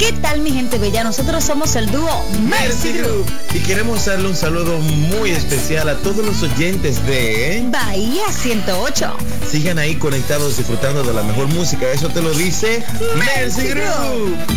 ¿Qué tal, mi gente bella? Nosotros somos el dúo Mercy Group. Y queremos darle un saludo muy especial a todos los oyentes de Bahía 108. Sigan ahí conectados disfrutando de la mejor música. Eso te lo dice Mercy Group.